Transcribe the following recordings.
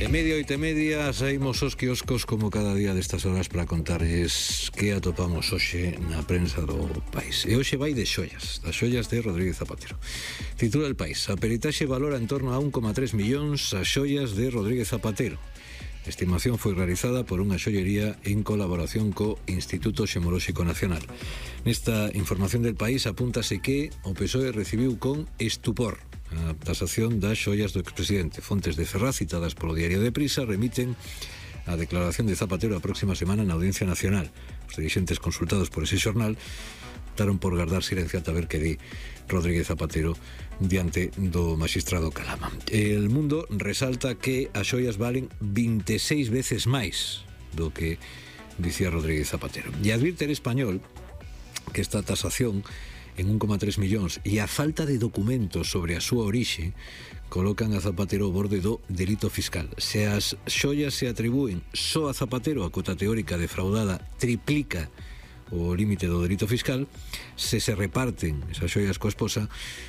E media, 8:30, saímos aos quioscos como cada día destas horas para contarlles que atopamos hoxe na prensa do país. E hoxe vai de xoias, das xoias de Rodríguez Zapatero. Titula El País: a peritaxe valora en torno a 1,3 millóns as xoias de Rodríguez Zapatero. A estimación foi realizada por unha xollería en colaboración co Instituto Xemolóxico Nacional. Nesta información del País apúntase que o PSOE recibiu con estupor a tasación das xoias do expresidente. Fontes de Ferraz citadas polo Diario de Prisa remiten a declaración de Zapatero a próxima semana na Audiencia Nacional. Os dirixentes consultados por ese xornal optaron por guardar silencio ata ver que di Rodríguez Zapatero diante do magistrado Calama. El Mundo resalta que as xoias valen 26 veces máis do que dicía Rodríguez Zapatero. E advirte El Español que esta tasación en 1,3 millóns e a falta de documentos sobre a súa orixe colocan a Zapatero ao borde do delito fiscal. Se as xoias se atribúen só a Zapatero, a cota teórica defraudada triplica o límite do delito fiscal. Se reparten esas xoias coa esposa,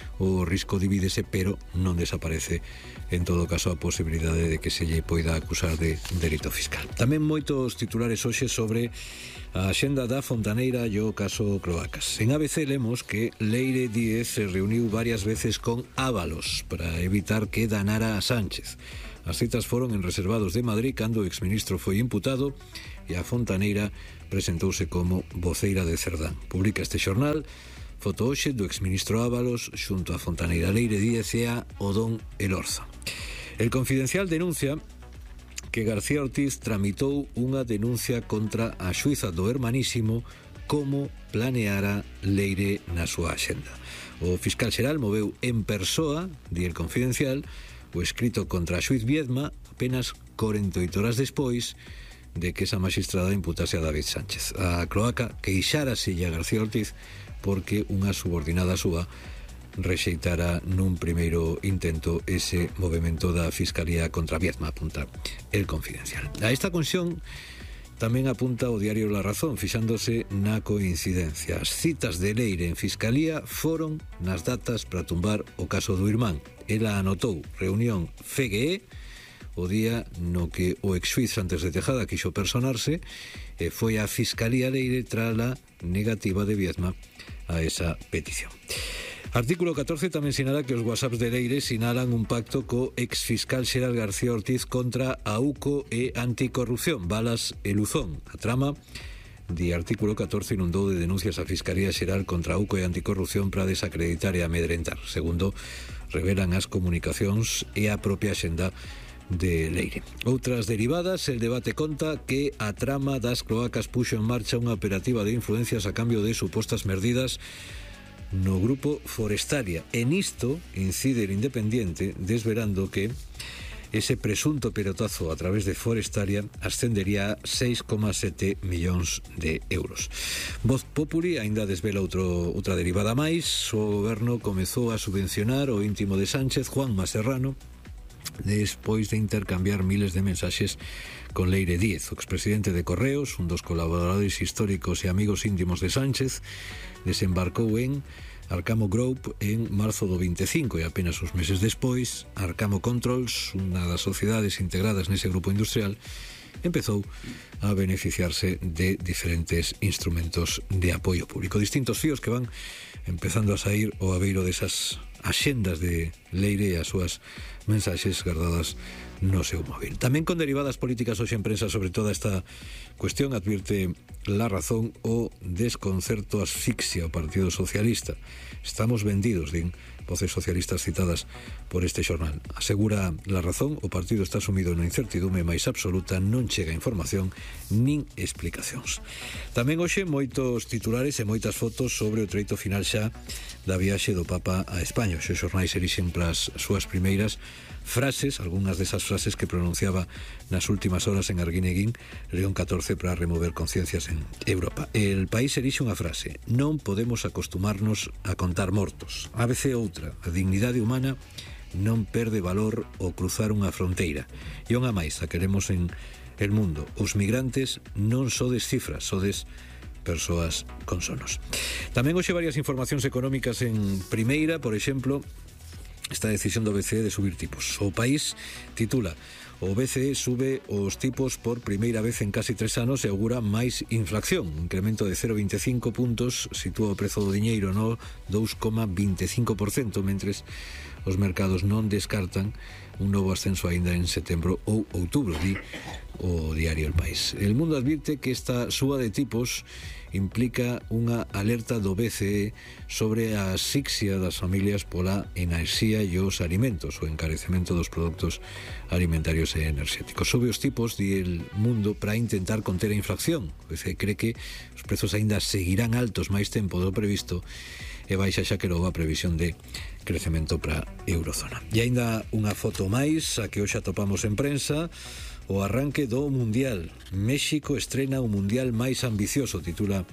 o risco divídese, pero non desaparece en todo caso a posibilidade de que se lle poida acusar de delito fiscal. Tamén moitos titulares hoxe sobre a axenda da Fontaneira e o caso Cloacas. En ABC lemos que Leire Díez se reuniu varias veces con Ábalos para evitar que danara a Sánchez. As citas foron en reservados de Madrid cando o exministro foi imputado e a Fontaneira presentouse como voceira de Cerdán. Publica este xornal foto hoxe do exministro Ábalos xunto a Fontaneira, Leire Díez e a Odón Elorza. El Confidencial denuncia que García Ortiz tramitou unha denuncia contra a xuíza do Hermanísimo como planeara Leire na súa axenda. O fiscal xeral moveu en persoa, di El Confidencial, o escrito contra a xuiz Viedma apenas 48 horas despois de que esa magistrada imputase a David Sánchez. A Cloaca queixárase a García Ortiz porque unha subordinada súa rexeitara nun primeiro intento ese movimento da Fiscalía contra Viedma, apunta El Confidencial. A esta cuestión tamén apunta o diario La Razón, fixándose na coincidencia. As citas de Leire en Fiscalía foron nas datas para tumbar o caso do irmán. Ela anotou reunión FGE o día no que o exjuiz Santos de Tejada quixo personarse e foi a Fiscalía Leire tras a negativa de Viedma a esa petición. Artículo 14 tamén sinala que os whatsapps de Leire sinalan un pacto co exfiscal xeral García Ortiz contra a UCO e anticorrupción, Balas e Luzón. A trama de Artículo 14 inundou de denuncias a Fiscalía Xeral contra a UCO e anticorrupción para desacreditar e amedrentar, segundo revelan as comunicacións e a propia xenda de Leire. Outras derivadas, el debate conta que a trama das cloacas puxo en marcha unha operativa de influencias a cambio de supostas merdidas no grupo Forestalia. En isto incide el Independiente, desvelando que ese presunto pelotazo a través de Forestalia ascendería a 6,7 millóns de euros. Voz Populi aínda desvela outra derivada máis. O goberno comezou a subvencionar o íntimo de Sánchez, Juanma Serrano, despois de intercambiar miles de mensaxes con Leire Díez. O expresidente de Correos, un dos colaboradores históricos e amigos íntimos de Sánchez, desembarcou en Arcamo Group en marzo do 25 e apenas uns meses despois Arcamo Controls, unha das sociedades integradas nese grupo industrial, empezou a beneficiarse de diferentes instrumentos de apoio público. Distintos fíos que van empezando a sair ao abeiro desas axendas de Leire e as súas mensaxes guardadas no seu móvil. Tamén con derivadas políticas hoxe en prensa sobre toda esta cuestión advirte La Razón o desconcerto asfixia o Partido Socialista. Estamos vendidos, din voces socialistas citadas por este xornal. Asegura La Razón, o partido está sumido na incertidume máis absoluta, non chega información nin explicacións. Tamén hoxe moitos titulares e moitas fotos sobre o treito final xa da viaxe do Papa a España. Os xornais elixen plas súas primeiras frases, algunhas desas frases que pronunciaba nas últimas horas en Arguineguín León XIV para remover conciencias en Europa. El País elixe unha frase: non podemos acostumarnos a contar mortos. ABC outra: a dignidade humana non perde valor ao cruzar unha fronteira. E unha máis, a queremos en El Mundo: os migrantes non sodes cifras, sodes persoas con sonos. Tamén hoxe varias informacións económicas en primeira, por exemplo, esta decisión do BCE de subir tipos. O País titula: o BCE sube os tipos por primeira vez en casi 3 anos e augura máis inflación. Un incremento de 0,25 puntos sitúa o prezo do diñeiro no 2,25%, mentres os mercados non descartan un novo ascenso aínda en setembro ou outubro, di o diario El País. El Mundo advirte que esta suba de tipos implica unha alerta do BCE sobre a asfixia das familias pola enerxía e os alimentos, o encarecemento dos produtos alimentarios e enerxéticos. Sube os tipos, di El Mundo, para intentar conter a inflación. O BCE cree que os prezos aínda seguirán altos máis tempo do previsto e baixa xa que logo a previsión de crecemento para a eurozona. E aínda unha foto máis, a que hoxe atopamos en prensa: o arranque do Mundial. México estrena o Mundial máis ambicioso, titula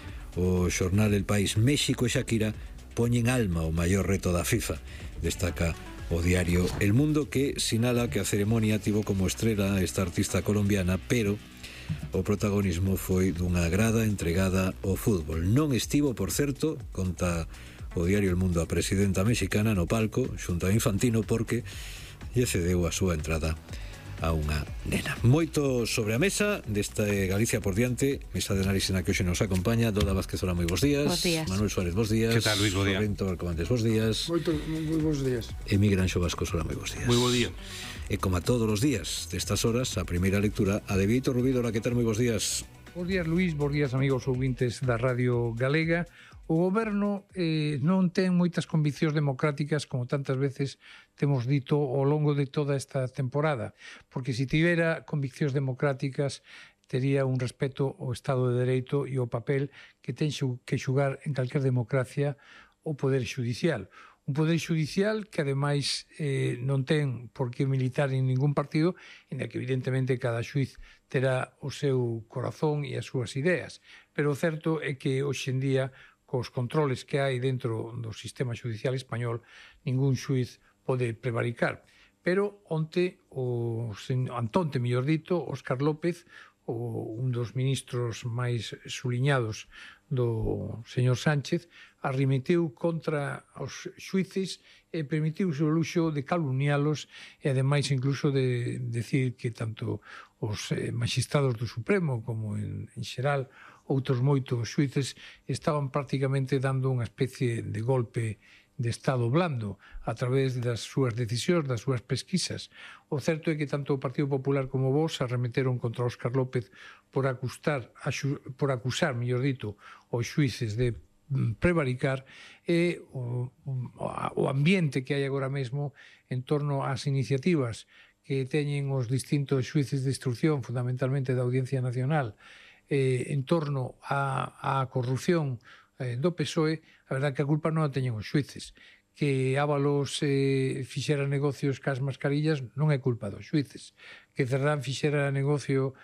o xornal El País. México e Shakira poñen alma ao maior reto da FIFA, destaca o diario El Mundo, que sinala que a ceremonia tivo como estrela esta artista colombiana, pero o protagonismo foi dunha grada entregada ao fútbol. Non estivo, por certo, conta o diario El Mundo, a presidenta mexicana no palco xunto a Infantino, porque lle cedeu a súa entrada a unha nena. Moito sobre a mesa desta Galicia por diante, mesa de análise na que hoxe nos acompaña Doda Vázquez. Hola, moi bons días. Bos días. Manuel Suárez, bos días. Que tal, Luis? Bos días. Sorrento Arcomantes, bos días. Moi bons días. E Miguel Anxo Vascos, hola, moi bos días. Moi bo día. E como a todos os días destas horas, a primeira lectura a de Vítor Rubido. Hola, que tal, moi bos días. Bos días, Luís, bos días, amigos ouvintes da Radio Galega. O goberno non ten moitas conviccións democráticas, como tantas veces temos dito ao longo de toda esta temporada, porque se tivera conviccións democráticas tería un respeto ao Estado de Dereito e ao papel que ten que xugar en calquer democracia o Poder Xudicial. Un Poder Xudicial que, ademais, non ten por que militar en ningún partido, en que, evidentemente, cada xuiz terá o seu corazón e as súas ideas. Pero o certo é que, hoxe en día, cos controles que hai dentro do sistema xudicial español, ningún xuiz pode prevaricar. Pero antonte, mellor dito, Óscar López, un dos ministros máis suliñados do señor Sánchez, arremeteu contra os xuíces e permitiuse o luxo de calumnialos e, ademais, incluso de decir que tanto os magistrados do Supremo como, en xeral, outros moitos xuíces estaban prácticamente dando unha especie de golpe de Estado blando a través das súas decisións, das súas pesquisas. O certo é que tanto o Partido Popular como vos arremeteron contra Óscar López por acusar, mellor dito, os xuíces de prevaricar, e o ambiente que hai agora mesmo en torno ás iniciativas que teñen os distintos xuíces de instrucción, fundamentalmente da Audiencia Nacional, en torno á corrupción do PSOE, a verdade que a culpa non a teñen os xuíces. Que Ábalos fixera negocios cas mascarillas non é culpa dos xuíces. Que Cerdán fixera negocio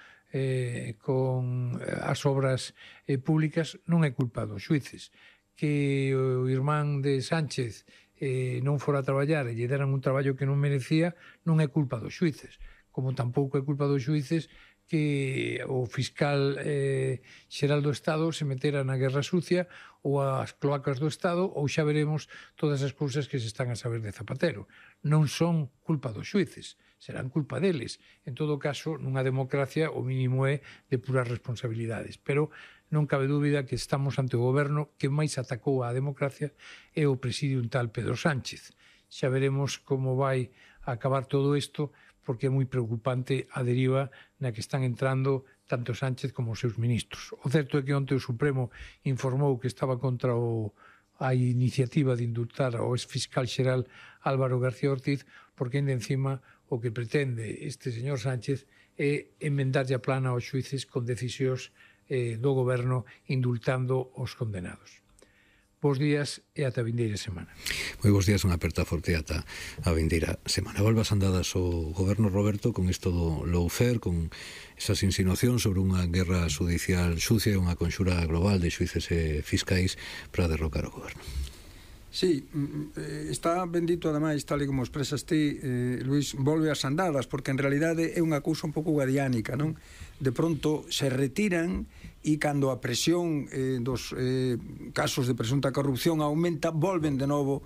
con as obras públicas non é culpa dos xuíces. Que o irmán de Sánchez non fora a traballar e lle deran un traballo que non merecía non é culpa dos xuíces. Como tampouco é culpa dos xuíces que o fiscal xeral do Estado se metera na guerra sucia ou as cloacas do Estado, ou xa veremos todas as cousas que se están a saber de Zapatero. Non son culpa dos xuíces, serán culpa deles. En todo caso, nunha democracia o mínimo é depurar responsabilidades. Pero non cabe dúbida que estamos ante o goberno que máis atacou a democracia e o preside un tal Pedro Sánchez. Xa veremos como vai acabar todo isto, porque é moi preocupante a deriva na que están entrando tanto Sánchez como os seus ministros. O certo é que onte o Supremo informou que estaba contra a iniciativa de indultar ao exfiscal xeral Álvaro García Ortiz, porque ainda encima o que pretende este señor Sánchez é enmendarlle a plana aos xuíces con decisións do goberno indultando os condenados. Bos días e ata a vindeira semana. Moi bos días, unha aperta forte ata a vindeira semana. Volvas andadas o goberno, Roberto, con isto do lawfare, con esas insinuacións sobre unha guerra judicial sucia e unha conxura global de xuíces e fiscais para derrocar o goberno. Sí, está bendito, ademais, tal e como expresas ti, Luís, volve ás andadas, porque en realidade é unha cousa un pouco guadiánica, non? De pronto se retiran e cando a presión dos casos de presunta corrupción aumenta, volven de novo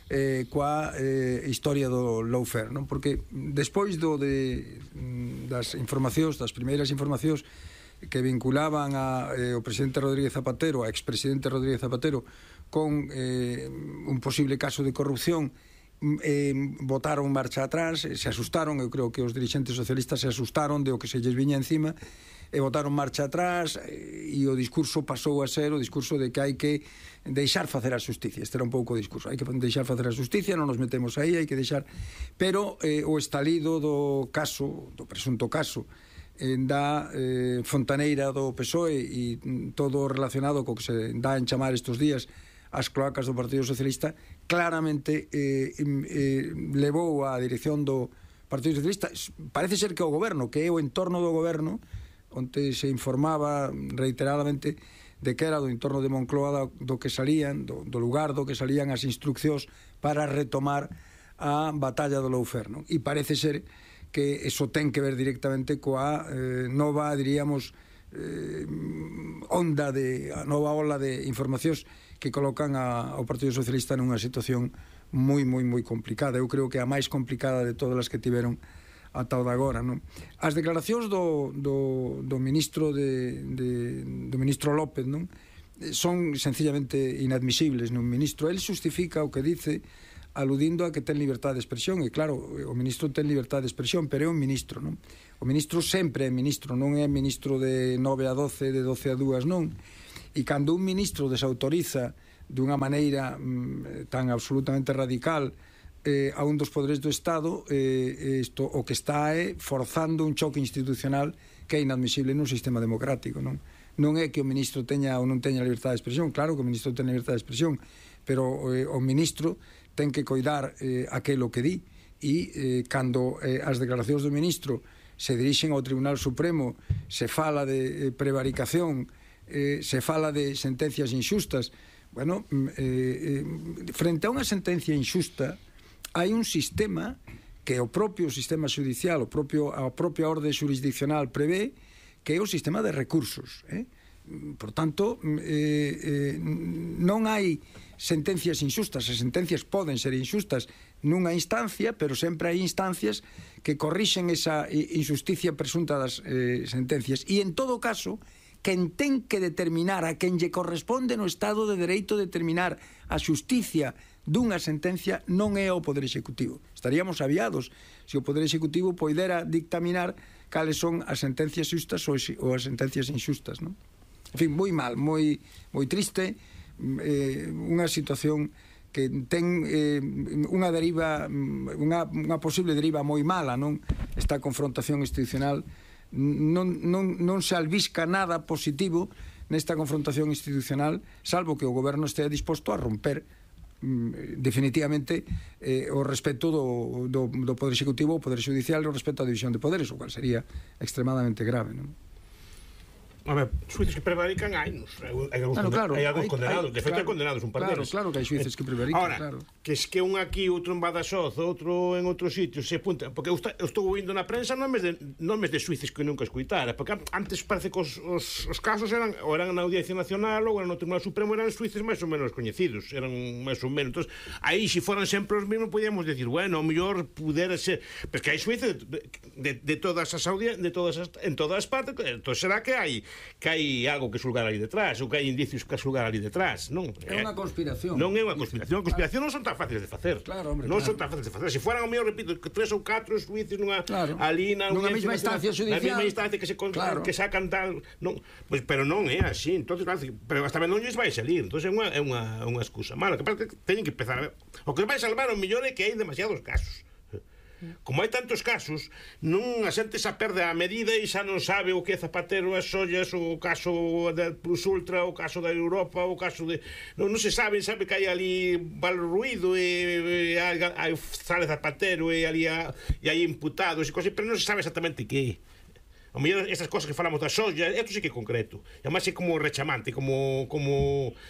coa historia do lawfare, non? Porque despois das primeiras informacións que vinculaban ao presidente Rodríguez Zapatero, ao expresidente Rodríguez Zapatero, con un posible caso de corrupción, botaron marcha atrás, se asustaron, eu creo que os dirixentes socialistas se asustaron de o que se lles viña encima, e botaron marcha atrás, e o discurso pasou a ser o discurso de que hai que deixar facer a justicia. Este era un pouco o discurso, hai que deixar facer a justicia, non nos metemos aí, hai que deixar. Pero o estalido do caso, do presunto caso da fontaneira do PSOE e todo relacionado co que se dá en chamar estes días as cloacas do Partido Socialista, claramente levou a dirección do Partido Socialista, parece ser que o goberno, que é o entorno do goberno, onde se informaba reiteradamente de que era do entorno de Moncloa do que salían, do lugar do que salían as instruccións para retomar a batalla do lawfare, non? E parece ser que eso ten que ver directamente coa nova, diríamos, nova ola de informacións que colocan ao Partido Socialista nunha situación moi complicada. Eu creo que a máis complicada de todas as que tiveron ata o de agora, non? As declaracións do ministro do ministro López, non? Son sencillamente inadmisibles nun ministro. El justifica o que dice aludindo a que ten libertad de expresión, e claro, o ministro ten libertad de expresión, pero é un ministro, non? O ministro sempre é ministro, non é ministro de 9 a 12, de 12 a 2, non? E cando un ministro desautoriza dunha maneira tan absolutamente radical a un dos poderes do Estado, o que está é forzando un choque institucional que é inadmisible nun sistema democrático, non? Non é que o ministro teña ou non teña libertad de expresión, claro que o ministro ten libertad de expresión, pero o ministro ten que coidar aquelo que di, e cando as declaracións do ministro se dirixen ao Tribunal Supremo, se fala de prevaricación, se fala de sentencias inxustas. Bueno, frente a unha sentencia inxusta hai un sistema que o propio sistema judicial, a propia orde jurisdiccional prevé, que é o sistema de recursos. Por tanto, non hai sentencias inxustas. As sentencias poden ser inxustas nunha instancia, pero sempre hai instancias que corrixen esa injusticia presunta das sentencias. E en todo caso, quen ten que determinar, a quen lle corresponde no Estado de Dereito determinar a xusticia dunha sentencia, non é o Poder Executivo. Estaríamos aviados se o Poder Executivo poidera dictaminar cales son as sentencias xustas ou as sentencias inxustas, non? En fin, moi mal, moi triste, unha situación que ten unha deriva, unha posible deriva moi mala, non? Esta confrontación institucional non se albisca nada positivo nesta confrontación institucional, salvo que o goberno estea disposto a romper definitivamente o respeto do Poder Executivo, o Poder Judicial, e o respeto á división de poderes, o cual sería extremadamente grave, non? A ver, xuíces que prevarican hai algúns condenados, de feito hai condenados un par deles. Claro que hai xuíces que prevarican. Ahora, que es que un aquí, outro en Badaxoz, outro en outro sitio se apunta, porque eu estou ouvindo na prensa nomes de xuíces que nunca escuitara, porque antes parece que os casos eran na Audiencia Nacional ou eran no Tribunal Supremo, eran xuíces máis ou menos coñecidos, eran máis ou menos. Entón, aí se foran sempre os mesmos, podíamos decir, bueno, o mellor pudera ser, pero que hai xuíces de todas as audiencias, en todas as partes, entón será que hai algo que xulgar ali detrás, ou que hai indicios que xulgar ali detrás, non? É unha conspiración. Non é unha conspiración, a conspiración non son tan fáciles de facer. Claro, hombre, non son tan fáciles de facer. Se fueran, ao mellor, repito, 3 ou 4 xuíces nunha ali nunha mesma instancia judicial, na mesma instancia que que sacan tal, non, pues, pero non é así. Entonces, pero hasta non lles vai salir. Entonces é unha excusa mala, que parece que teñen que empezar a ver. O que vai salvar o mellor é que hai demasiados casos. Como hai tantos casos, non a xente xa perde a medida e xa non sabe o que é Zapatero, as ollas, o caso da Plus Ultra, o caso da Europa, o caso de... Non se sabe que hai ali Valruído e sale Zapatero e ali hai imputados e cosas, pero non se sabe exactamente que é. A mellor estas cosas que falamos das ollas, isto sí que é concreto. E además é como rechamante, como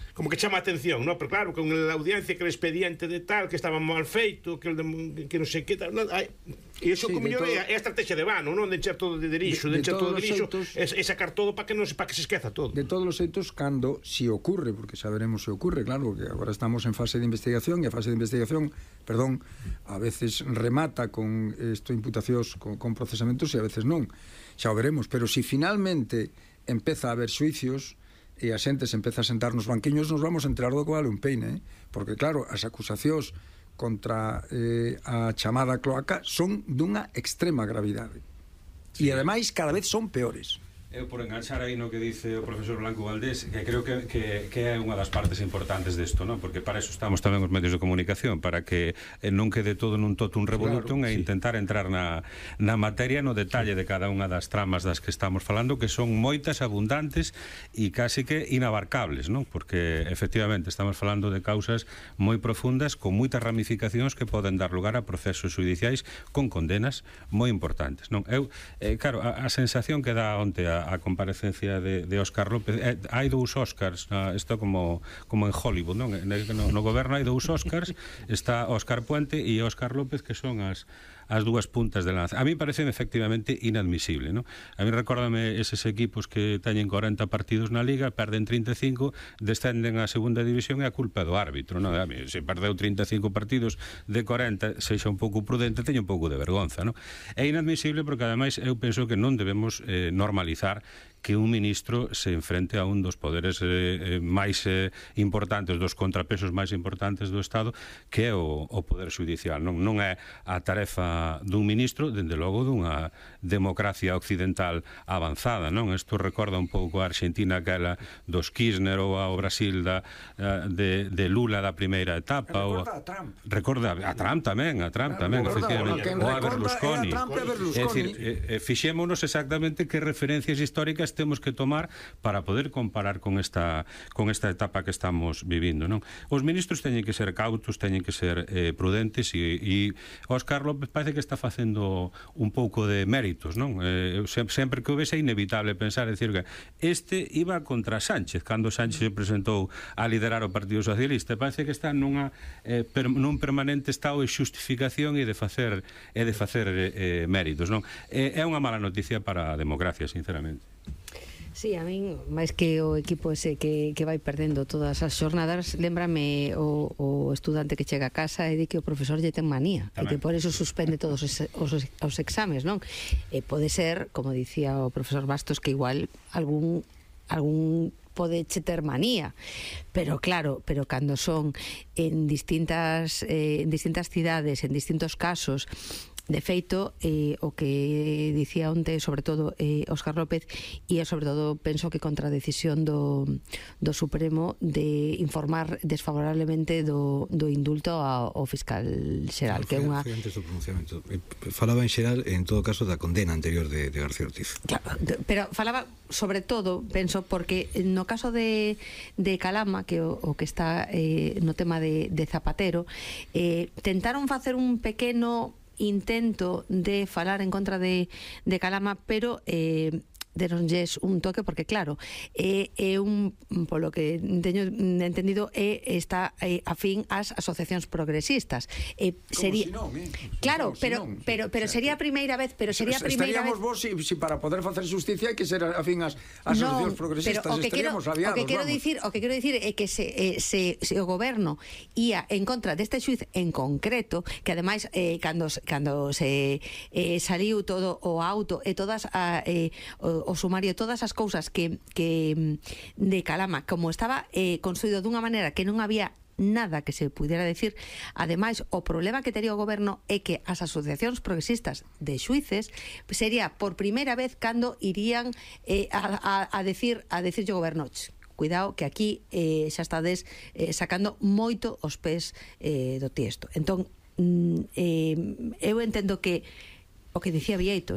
como que chama a atención, ¿no? Pero claro, con la audiencia que el expediente de tal, que estaba mal feito, que non sei que tal, e iso como mellor é a estrategia de vano, non? De encher todo de derixo, de encher todo de derixo, e sacar todo para que se esqueza todo. De todos os xeitos, cando, si ocurre, porque saberemos se ocurre, claro, porque agora estamos en fase de investigación, e a fase de investigación, perdón, a veces remata con imputacións, con procesamentos, e a veces non. Xa o veremos, pero si finalmente empeza a haber xuicios e a xente se empeza a sentar nos banquiños, nos vamos a enterar do que vale un peine, porque claro, as acusacións contra a chamada cloaca son dunha extrema gravidade, e ademais cada vez son peores. Eu por enganchar aí no que dice o profesor Blanco Valdés, que creo que é unha das partes importantes desto, non? Porque para eso estamos tamén os medios de comunicación, para que non quede todo nun totum revolutum, e intentar entrar na materia, no detalle de cada unha das tramas das que estamos falando, que son moitas, abundantes e casi que inabarcables, non? Porque efectivamente estamos falando de causas moi profundas, con moitas ramificacións que poden dar lugar a procesos judiciais con condenas moi importantes, non? Eu, claro, a sensación que dá onte a comparecencia de Óscar López, hai dous Óscars, isto como en Hollywood, non? No goberno hai dous Óscars, está Óscar Puente e Óscar López, que son as dúas puntas de lanza. A mí parece efectivamente inadmisible, non? A mí recórdame eses equipos que teñen 40 partidos na Liga, perden 35, descenden á segunda división e a culpa do árbitro, non? A mí, se perdeu 35 partidos de 40, sexa un pouco prudente, teña un pouco de vergonza, non? É inadmisible porque, ademais, eu penso que non debemos normalizar que un ministro se enfrente a un dos poderes máis importantes, dos contrapesos máis importantes do Estado, que é o poder judicial. Non é a tarefa dun ministro, dende logo dunha democracia occidental avanzada, non? Isto recorda un pouco a Argentina, aquela dos Kirchner, ou ao Brasil de Lula da primeira etapa, recorda a Trump tamén, efectivamente, ou a Berlusconi. É dicir, fixémonos exactamente que referencias históricas temos que tomar para poder comparar con esta etapa que estamos vivindo, non? Os ministros teñen que ser cautos, teñen que ser prudentes, e Óscar López parece que está facendo un pouco de méritos, non? Sempre que o ves é inevitable pensar, decir que este iba contra Sánchez, cando Sánchez se presentou a liderar o Partido Socialista, parece que está nun permanente estado de xustificación e de facer méritos, non? É unha mala noticia para a democracia, sinceramente. Sí, a min, máis que o equipo ese que vai perdendo todas as xornadas, lembrame o estudante que chega a casa e di que o profesor lle ten manía, e que por eso suspende todos os exames, non? E pode ser, como dicía o profesor Bastos, que igual algún pode che ter manía, pero claro, cando son en distintas cidades, en distintos casos. De feito, o que dicía onte, sobre todo, Óscar López, e sobre todo penso que contra a decisión do Supremo de informar desfavorablemente do indulto ao fiscal xeral, que é unha... Antes do pronunciamento. Falaba en xeral, en todo caso, da condena anterior de García Ortiz. Claro, pero falaba, sobre todo, penso, porque no caso de Calama, que o que está no tema de Zapatero, tentaron facer un pequeno intento de falar en contra de Calama, pero deronlles un toque, porque claro, polo que teño entendido, está afín ás asociacións progresistas. Sería, claro, pero sería a primeira vez, estaríamos vos si para poder facer justicia hai que ser afín ás asociacións progresistas, estaríamos aviados. O que quero dicir é que se o goberno ia en contra deste xuiz en concreto, que ademais cando se saliu todo o auto e todas o sumario, todas as cousas que de Calama, como estaba construído dunha maneira que non había nada que se pudiera decir. Ademais, o problema que tería o goberno é que as asociacións progresistas de xuíces sería por primeira vez cando irían a decirlle o goberno: cuidado que aquí xa estades sacando moito os pés do tiesto. Entón, eu entendo que o que dicía Vieito,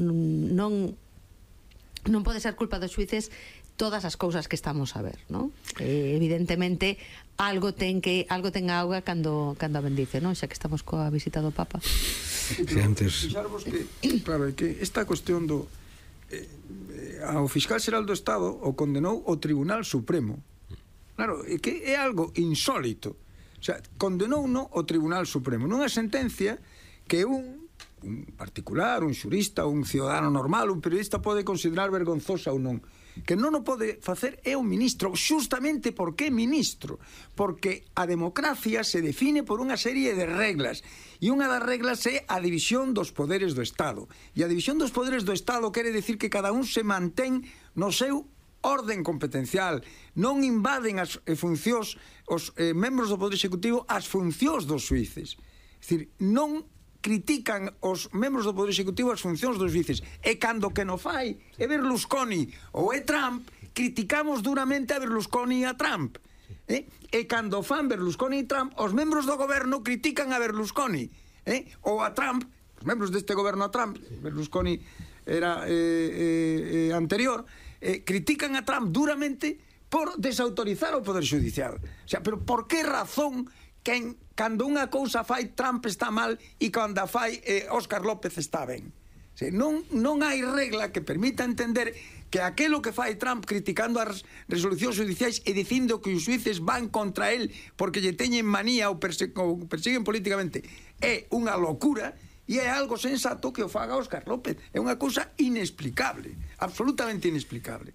non pode ser culpa dos xuíces todas as cousas que estamos a ver, non? Evidentemente algo ten auga cando a bendice, non? Xa que estamos coa visita do Papa. Fixarvos que, claro, que esta cuestión do ao fiscal xeral do Estado o condenou o Tribunal Supremo. Claro, é que é algo insólito. O sea, condenouno o Tribunal Supremo nunha sentencia que un particular, un xurista, un cidadano normal, un periodista pode considerar vergonzosa ou non. Que non o pode facer é un ministro. Justamente porque é ministro. Porque a democracia se define por unha serie de reglas. E unha das reglas é a división dos poderes do Estado. E a división dos poderes do Estado quere decir que cada un se mantén no seu orden competencial, non invaden as funcións, os membros do Poder Executivo as funcións dos xuíces. É dicir, non critican os membros do Poder Executivo as funcións dos xuíces. E cando que non fai é Berlusconi ou é Trump, criticamos duramente a Berlusconi e a Trump. E cando fan Berlusconi e Trump, os membros do goberno critican a Berlusconi. Ou a Trump, os membros deste goberno a Trump, Berlusconi era anterior, critican a Trump duramente por desautorizar o Poder Judicial. O sea, pero por que razón que cando unha cousa fai Trump está mal e cando a fai Óscar López está ben? O sea, non hai regla que permita entender que aquelo que fai Trump criticando as resolucións judiciais e dicindo que os xuíces van contra él porque lle teñen manía ou persiguen políticamente é unha locura. E é algo sensato que o faga Óscar López. É unha cousa inexplicable, absolutamente inexplicable.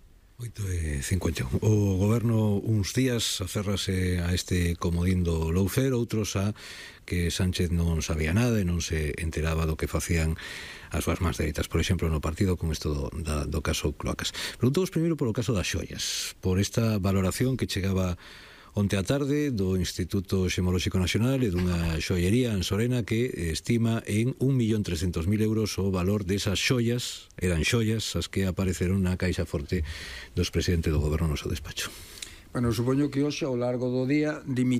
8:51. O goberno uns días aférrase a este comodín do lawfare, outros a que Sánchez non sabía nada e non se enteraba do que facían as súas máis dereitas, por exemplo, no partido con isto do caso Cloacas. Preguntamos primeiro polo caso das xoias, por esta valoración que chegaba onte á tarde do Instituto Xemolóxico Nacional e dunha xoiería en Sorena que estima en 1.300.000 euros o valor desas xoias, eran xoias as que apareceron na caixa forte dos presidente do goberno no seu despacho. Bueno, supoño que hoxe ao largo do día